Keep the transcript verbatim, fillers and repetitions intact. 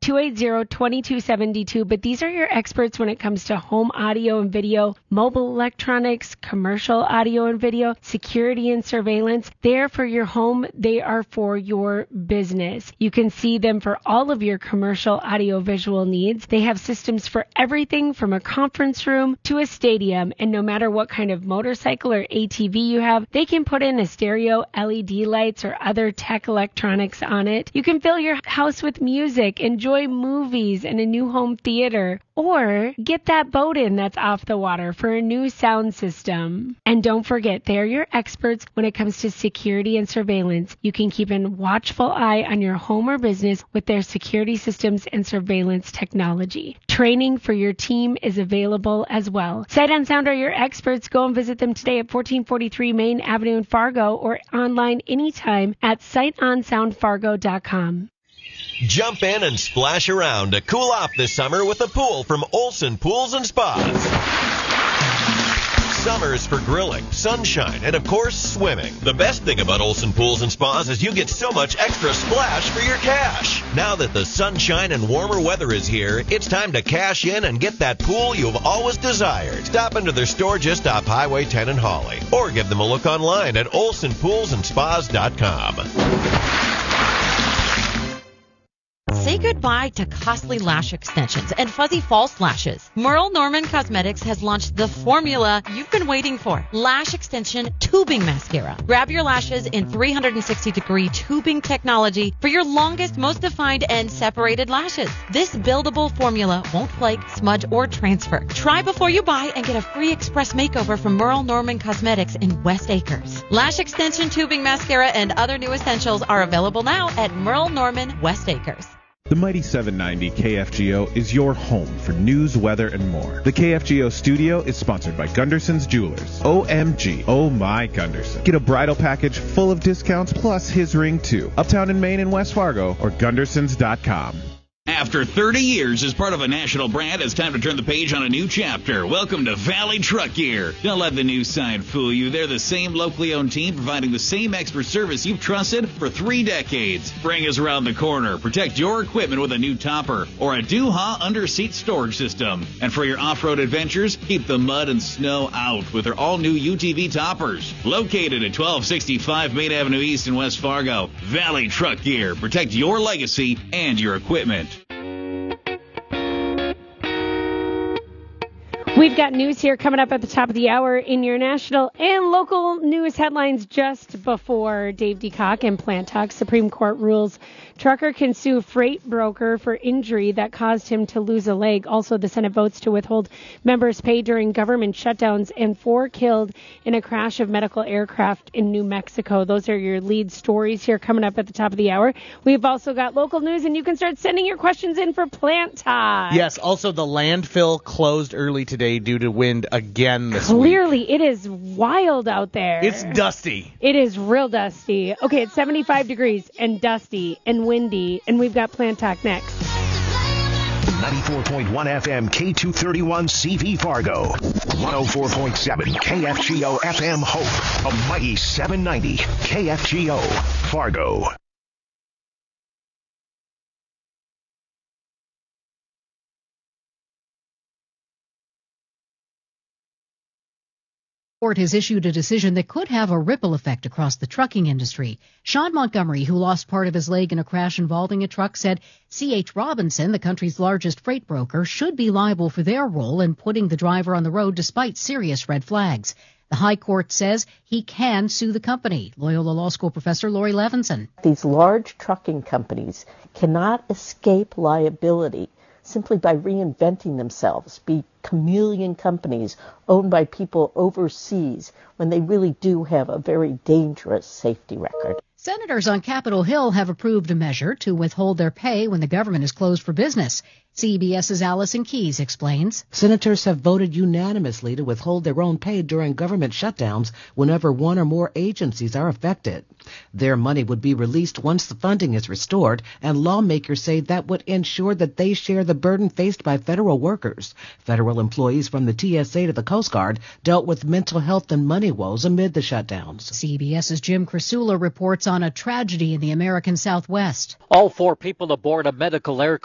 two eight zero, two two seven two. But these are your experts when it comes to home audio and video, mobile electronics, commercial audio and video, security and surveillance. They're for your home. They are for your business. You can see them for all of your commercial audio visual needs. They have systems for everything from a conference room to a stadium. And no matter what kind of motorcycle or A T V you have, they can put in a stereo, L E D lights, or other tech electronics on it. You can fill your house with music, enjoy movies and a new home theater, or get that boat in that's off the water for a new sound system. And don't forget, they're your experts when it comes to security and surveillance. You can keep a watchful eye on your home or business with their security systems and surveillance technology. Training for your team is available as well. Sight on Sound are your experts. Go and visit them today at fourteen forty-three Main Avenue in Fargo or online anytime at sight on sound fargo dot com. Jump in and splash around to cool off this summer with a pool from Olson Pools and Spas. Summer's for grilling, sunshine, and of course, swimming. The best thing about Olson Pools and Spas is you get so much extra splash for your cash. Now that the sunshine and warmer weather is here, it's time to cash in and get that pool you've always desired. Stop into their store just off Highway ten in Hawley, or give them a look online at olson pools and spas dot com. Say goodbye to costly lash extensions and fuzzy false lashes. Merle Norman Cosmetics has launched the formula you've been waiting for. Lash Extension Tubing Mascara. Grab your lashes in three sixty degree tubing technology for your longest, most defined, and separated lashes. This buildable formula won't flake, smudge, or transfer. Try before you buy and get a free express makeover from Merle Norman Cosmetics in West Acres. Lash Extension Tubing Mascara and other new essentials are available now at Merle Norman West Acres. The Mighty seven ninety K F G O is your home for news, weather, and more. The K F G O studio is sponsored by Gunderson's Jewelers. O M G, oh my Gunderson. Get a bridal package full of discounts plus his ring too. Uptown in Maine and West Fargo or gundersons dot com. After thirty years as part of a national brand, it's time to turn the page on a new chapter. Welcome to Valley Truck Gear. Don't let the new sign fool you. They're the same locally owned team providing the same expert service you've trusted for three decades. Bring us around the corner. Protect your equipment with a new topper or a Doo-Ha under-seat storage system. And for your off-road adventures, keep the mud and snow out with their all-new U T V toppers. Located at twelve sixty-five Main Avenue East in West Fargo, Valley Truck Gear. Protect your legacy and your equipment. We've got news here coming up at the top of the hour in your national and local news headlines just before Dave DeCock and Plant Talk. Supreme Court rules trucker can sue freight broker for injury that caused him to lose a leg. Also, the Senate votes to withhold members' pay during government shutdowns, and four killed in a crash of medical aircraft in New Mexico. Those are your lead stories here coming up at the top of the hour. We've also got local news, and you can start sending your questions in for Plant Talk. Yes, also the landfill closed early today due to wind again this week. Clearly, it is wild out there. It's dusty. It is real dusty. Okay, it's seventy-five degrees and dusty and windy, and we've got Plant Talk next. ninety-four point one F M K two thirty-one C V Fargo. one oh four point seven K F G O F M Hope. A mighty seven ninety K F G O Fargo. Court has issued a decision that could have a ripple effect across the trucking industry. Sean Montgomery, who lost part of his leg in a crash involving a truck, said C H. Robinson, the country's largest freight broker, should be liable for their role in putting the driver on the road despite serious red flags. The High Court says he can sue the company. Loyola Law School professor Lori Levinson. These large trucking companies cannot escape liability simply by reinventing themselves, be chameleon companies owned by people overseas when they really do have a very dangerous safety record. Senators on Capitol Hill have approved a measure to withhold their pay when the government is closed for business. CBS's Allison Keyes explains. Senators have voted unanimously to withhold their own pay during government shutdowns whenever one or more agencies are affected. Their money would be released once the funding is restored, and lawmakers say that would ensure that they share the burden faced by federal workers. Federal employees from the T S A to the Coast Guard dealt with mental health and money woes amid the shutdowns. CBS's Jim Krasula reports on a tragedy in the American Southwest. All four people aboard a medical aircraft